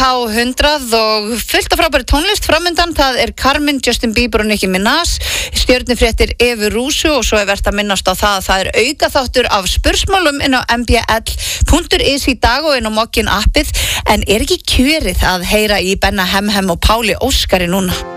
K100 og fullt af frábæri tónlist framundan. Það Carmen, Justin Bieber og Nicki Minaj, stjörnufréttir Evu Rúsu og svo verðt að minnast á það er aukaþáttur af spursmálum inn á mbl.is í dag og inn á Mokkin appið. En ekki kjörið að heyra í Benna Hemhem og Páli Óskari núna?